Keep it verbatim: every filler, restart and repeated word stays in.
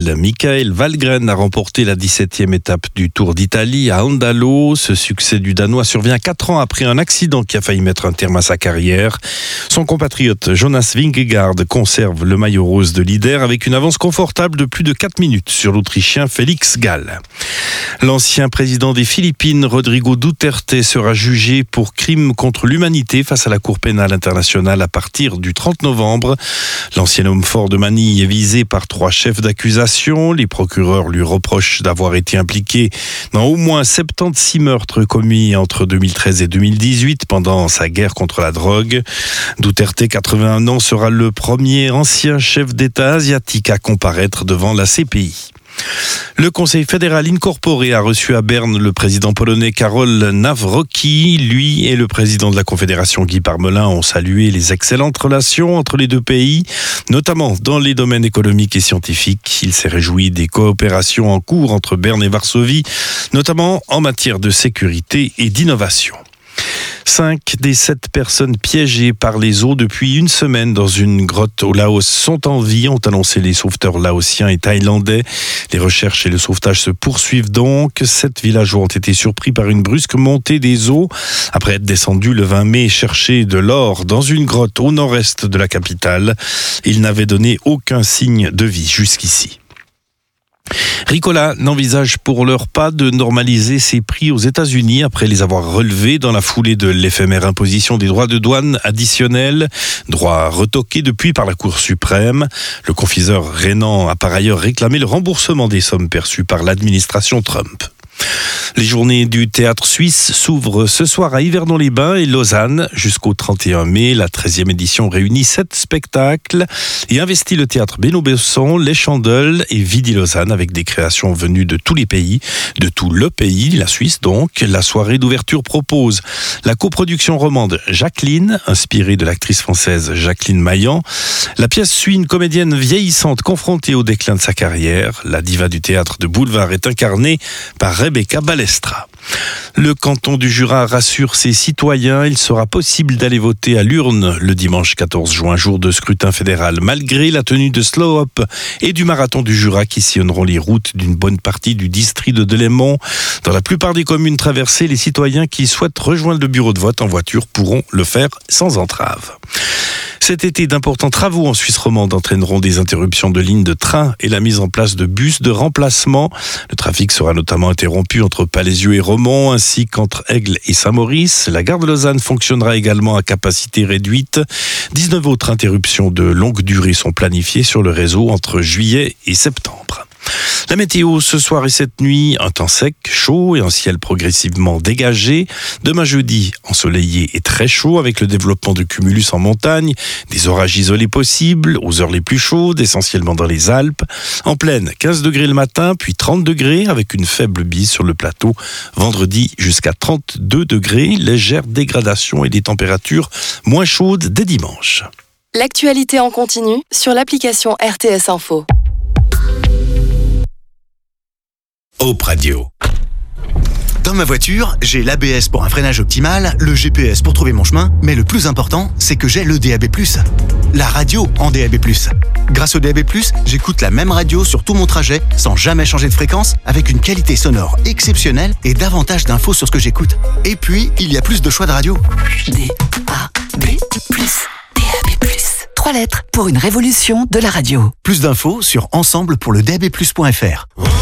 Israël. Michael Valgren a remporté la dix-septième étape du Tour d'Italie à Andalo. Ce succès du Danois survient quatre ans après un accident qui a failli mettre un terme à sa carrière. Son compatriote Jonas Vingegaard conserve le maillot rose de leader avec une avance confortable de plus de quatre minutes sur l'Autrichien Félix Gall. L'ancien président des Philippines, Rodrigo Duterte, sera jugé pour crime contre l'humanité face à la Cour pénale internationale à partir du trente novembre. L'ancien homme fort de Manille est visé par trois chefs d'accusation. Les procureurs lui reprochent d'avoir été impliqué dans au moins soixante-seize meurtres commis entre deux mille treize et deux mille dix-huit pendant sa guerre contre la drogue. Duterte, quatre-vingt-un ans, sera le premier ancien chef d'État asiatique à comparaître devant la C P I. Le Conseil fédéral incorporé a reçu à Berne le président polonais Karol Nawrocki. Lui et le président de la Confédération Guy Parmelin ont salué les excellentes relations entre les deux pays, notamment dans les domaines économiques et scientifiques. Il s'est réjoui des coopérations en cours entre Berne et Varsovie, notamment en matière de sécurité et d'innovation. Cinq des sept personnes piégées par les eaux depuis une semaine dans une grotte au Laos sont en vie, ont annoncé les sauveteurs laotiens et thaïlandais. Les recherches et le sauvetage se poursuivent donc. Sept villageois ont été surpris par une brusque montée des eaux après être descendus le vingt mai chercher de l'or dans une grotte au nord-est de la capitale. Ils n'avaient donné aucun signe de vie jusqu'ici. Ricola n'envisage pour l'heure pas de normaliser ses prix aux États-Unis après les avoir relevés dans la foulée de l'éphémère imposition des droits de douane additionnels, droits retoqués depuis par la Cour suprême. Le confiseur rhénan a par ailleurs réclamé le remboursement des sommes perçues par l'administration Trump. Les journées du théâtre suisse s'ouvrent ce soir à Yverdon-les-Bains et Lausanne. Jusqu'au trente et un mai, la treizième édition réunit sept spectacles et investit le théâtre Benoît-Besson, Les Chandelles et Vidi-Lausanne avec des créations venues de tous les pays, de tout le pays, la Suisse donc. La soirée d'ouverture propose la coproduction romande Jacqueline, inspirée de l'actrice française Jacqueline Maillan. La pièce suit une comédienne vieillissante confrontée au déclin de sa carrière. La diva du théâtre de boulevard est incarnée par Rebecca Balestra. Le canton du Jura rassure ses citoyens. Il sera possible d'aller voter à l'urne le dimanche quatorze juin, jour de scrutin fédéral, malgré la tenue de Slow-Up et du marathon du Jura qui sillonneront les routes d'une bonne partie du district de Delémont. Dans la plupart des communes traversées, les citoyens qui souhaitent rejoindre le bureau de vote en voiture pourront le faire sans entrave. Cet été, d'importants travaux en Suisse romande entraîneront des interruptions de lignes de train et la mise en place de bus de remplacement. Le trafic sera notamment interrompu entre Palaisieux et Romont, ainsi qu'entre Aigle et Saint-Maurice. La gare de Lausanne fonctionnera également à capacité réduite. dix-neuf autres interruptions de longue durée sont planifiées sur le réseau entre juillet et septembre. La météo ce soir et cette nuit, un temps sec, chaud et un ciel progressivement dégagé. Demain jeudi, ensoleillé et très chaud avec le développement de cumulus en montagne. Des orages isolés possibles aux heures les plus chaudes, essentiellement dans les Alpes. En plaine, quinze degrés le matin, puis trente degrés avec une faible bise sur le plateau. Vendredi, jusqu'à trente-deux degrés, légère dégradation et des températures moins chaudes dès dimanche. L'actualité en continu sur l'application R T S Info. Hope Radio. Dans ma voiture, j'ai l'A B S pour un freinage optimal, le G P S pour trouver mon chemin, mais le plus important, c'est que j'ai le D A B plus. La radio en D A B plus. Grâce au D A B plus, j'écoute la même radio sur tout mon trajet, sans jamais changer de fréquence, avec une qualité sonore exceptionnelle et davantage d'infos sur ce que j'écoute. Et puis, il y a plus de choix de radio. D A B plus. D A B plus. Trois lettres pour une révolution de la radio. Plus d'infos sur ensemble pour le D A B plus point F R.